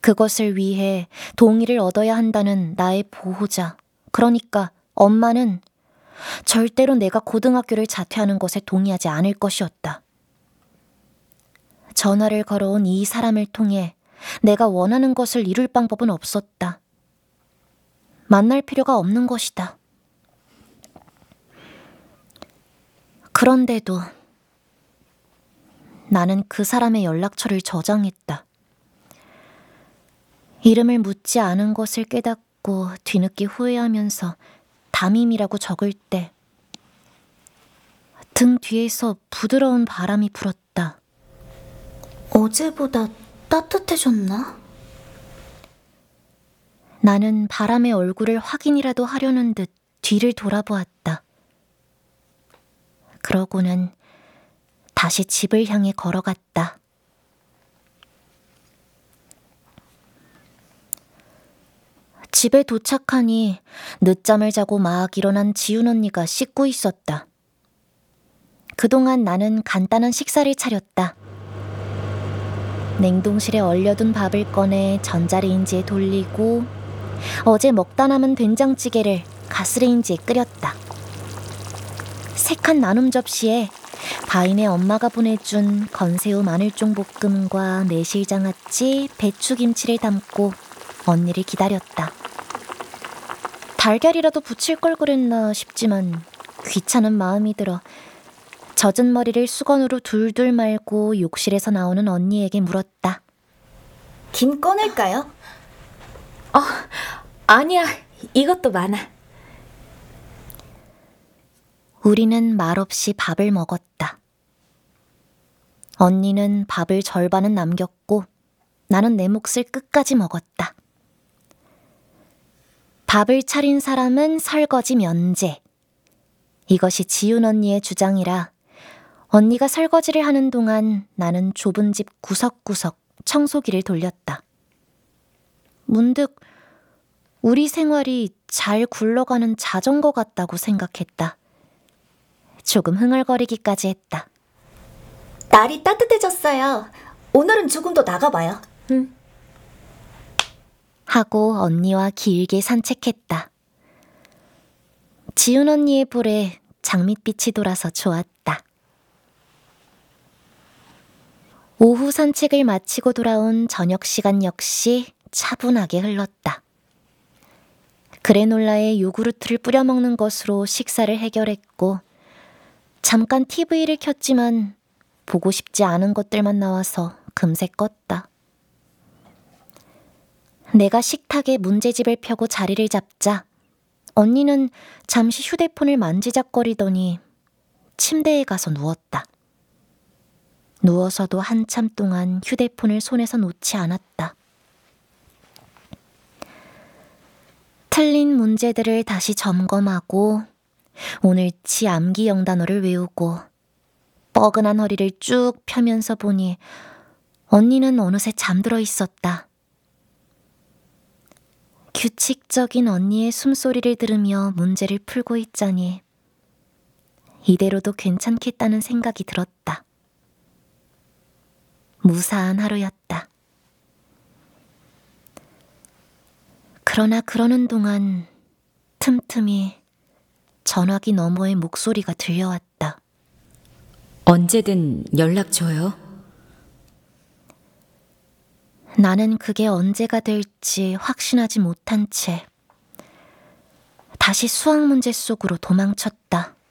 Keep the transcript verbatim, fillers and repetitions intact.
그것을 위해 동의를 얻어야 한다는 나의 보호자, 그러니까 엄마는 절대로 내가 고등학교를 자퇴하는 것에 동의하지 않을 것이었다. 전화를 걸어온 이 사람을 통해 내가 원하는 것을 이룰 방법은 없었다. 만날 필요가 없는 것이다. 그런데도 나는 그 사람의 연락처를 저장했다. 이름을 묻지 않은 것을 깨닫고 뒤늦게 후회하면서 담임이라고 적을 때 등 뒤에서 부드러운 바람이 불었다. 어제보다 따뜻해졌나? 나는 바람의 얼굴을 확인이라도 하려는 듯 뒤를 돌아보았다. 그러고는 다시 집을 향해 걸어갔다. 집에 도착하니 늦잠을 자고 막 일어난 지윤 언니가 씻고 있었다. 그동안 나는 간단한 식사를 차렸다. 냉동실에 얼려둔 밥을 꺼내 전자레인지에 돌리고 어제 먹다 남은 된장찌개를 가스레인지에 끓였다. 색한 나눔 접시에 바인의 엄마가 보내준 건새우 마늘종 볶음과 매실장아찌, 배추김치를 담고 언니를 기다렸다. 달걀이라도 부칠 걸 그랬나 싶지만 귀찮은 마음이 들어 젖은 머리를 수건으로 둘둘 말고 욕실에서 나오는 언니에게 물었다. 김 꺼낼까요? 어, 아니야. 이것도 많아. 우리는 말없이 밥을 먹었다. 언니는 밥을 절반은 남겼고 나는 내 몫을 끝까지 먹었다. 밥을 차린 사람은 설거지 면제. 이것이 지윤 언니의 주장이라 언니가 설거지를 하는 동안 나는 좁은 집 구석구석 청소기를 돌렸다. 문득 우리 생활이 잘 굴러가는 자전거 같다고 생각했다. 조금 흥얼거리기까지 했다. 날이 따뜻해졌어요. 오늘은 조금 더 나가봐요. 응. 하고 언니와 길게 산책했다. 지윤 언니의 볼에 장밋빛이 돌아서 좋았다. 오후 산책을 마치고 돌아온 저녁 시간 역시 차분하게 흘렀다. 그래놀라에 요구르트를 뿌려 먹는 것으로 식사를 해결했고 잠깐 티비를 켰지만 보고 싶지 않은 것들만 나와서 금세 껐다. 내가 식탁에 문제집을 펴고 자리를 잡자 언니는 잠시 휴대폰을 만지작거리더니 침대에 가서 누웠다. 누워서도 한참 동안 휴대폰을 손에서 놓지 않았다. 틀린 문제들을 다시 점검하고 오늘치 암기 영단어를 외우고 뻐근한 허리를 쭉 펴면서 보니 언니는 어느새 잠들어 있었다. 규칙적인 언니의 숨소리를 들으며 문제를 풀고 있자니 이대로도 괜찮겠다는 생각이 들었다. 무사한 하루였다. 그러나 그러는 동안 틈틈이 전화기 너머의 목소리가 들려왔다. 언제든 연락 줘요. 나는 그게 언제가 될지 확신하지 못한 채 다시 수학 문제 속으로 도망쳤다.